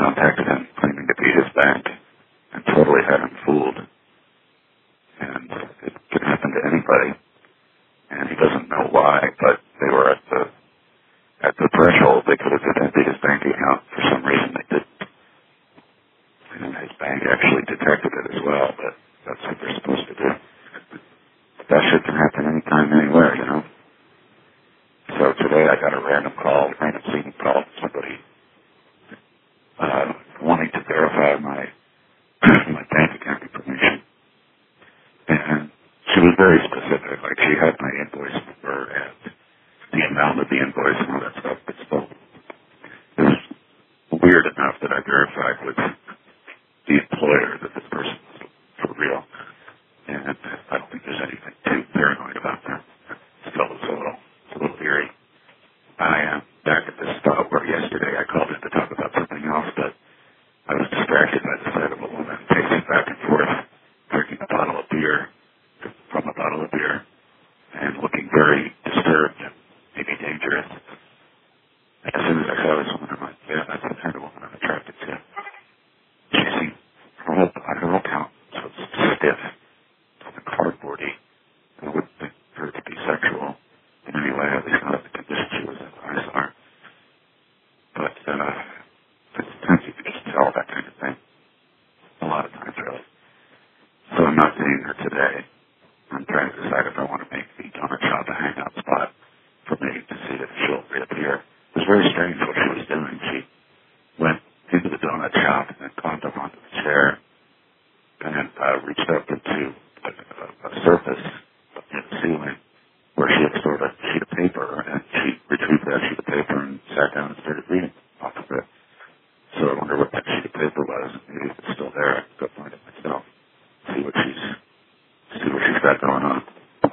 contacted him claiming to be his bank and totally had him fooled. And it can happen to anybody. And he doesn't know why, but they were at the threshold. They could have emptied his bank account. For some reason they didn't. And his bank actually detected it as well, but that's what they're supposed to do. That shit can happen anytime, anywhere, you know. So today I got a random seeing call, somebody wanting to verify my my bank account information. And she was very specific. Like, she had my invoice number and the amount of the invoice and all that stuff. But still, it was weird enough that I verified with the employer that this person was for real. And I don't think there's anything too paranoid about that. Still, it's a little eerie. I am back at this spot where yesterday I called in to talk about something else, but I was distracted by the sight of a woman pacing back and forth, drinking a bottle of beer from a bottle of beer, and looking very disturbed, maybe dangerous. And as soon as I saw this woman, I'm like, yeah, that's the kind of woman I'm attracted to. She seemed, her whole countenance was stiff, kind of cardboardy. I wouldn't think her to be sexual in any way, at least not at the condition she was in when I saw her. But sometimes you can just tell that kind of thing. A lot of times, really. So I'm not seeing her today. I'm trying to decide if I want to make the donut shop a hangout spot for me to see if she'll reappear. It was very strange what she was doing. She went into the donut shop and then climbed up onto the chair and reached up into a surface in the ceiling where she had stored a sheet of paper, and she retrieved that sheet of paper and sat down and started reading off of it. So I wonder what that sheet of paper was. Maybe if it's still there, I can go find it myself. See what she's got going on.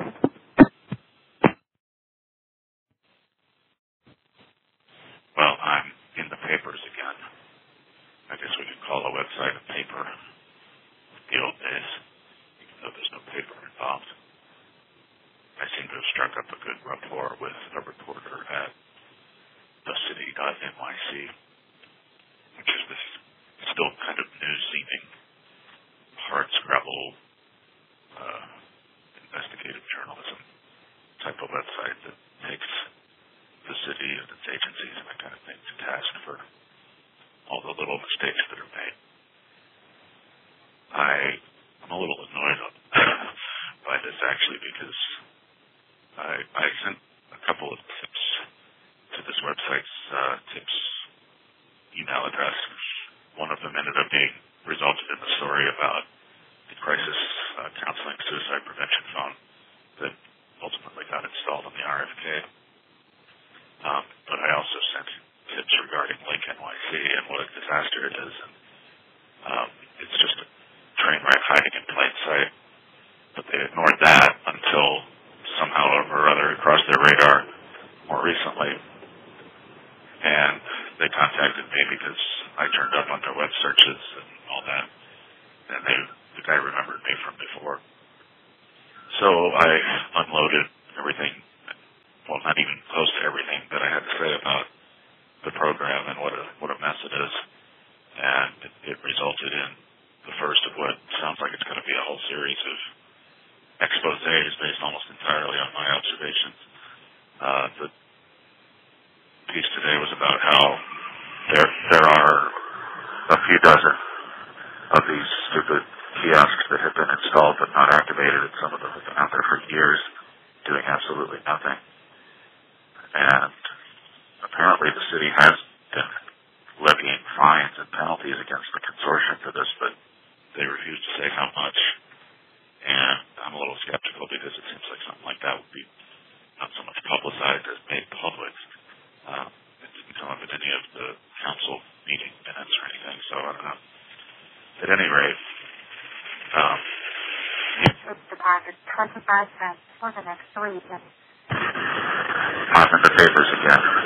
Well, I'm in the papers again. I guess we could call a website a paper the old days, even though there's no paper involved. I seem to have struck up a good rapport with a reporter at thecity.nyc, which is this still kind of news-seeming, hard-scrabble, investigative journalism type of website that takes the city and its agencies and that kind of thing to task for all the little mistakes that are made. I'm a little annoyed by this, actually, because I sent a couple of tips to this website's tips email address. One of them ended up being resulted in the story about the crisis counseling suicide prevention phone that ultimately got installed on the RFK. But I also sent tips regarding Link NYC and what a disaster it is. And it's just a train wreck hiding in plain sight. But they ignored that until somehow or other it crossed their radar more recently. And they contacted me because I turned up on their web searches and all that. And the guy remembered me from before. So I unloaded everything, well, not even close to everything that I had to say about the program and what a mess it is. And it resulted in the first of what sounds like it's going to be a whole series of exposés based almost entirely on my observations. The piece today was about how there are a few dozen of these stupid kiosks that have been installed but not activated, and some of them have been out there for years doing absolutely nothing. And apparently the city has been levying fines and penalties against the consortium for this, but they refuse to say how much. And I'm a little skeptical because it seems like something like that would be not so much publicized as made public. It didn't come up at any of the council meeting minutes or anything, so I don't know. At any rate, deposit 25 cents for the next 3 days. I'm in the papers again.